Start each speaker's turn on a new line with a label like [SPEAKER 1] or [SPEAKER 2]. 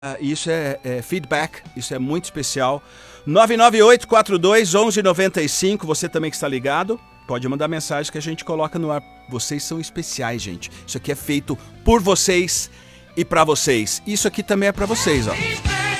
[SPEAKER 1] Isso é feedback, isso é muito especial. 998-42-1195, você também que está ligado, pode mandar mensagem que a gente coloca no ar. Vocês são especiais, gente. Isso aqui é feito por vocês e para vocês. Isso aqui também é para vocês, ó.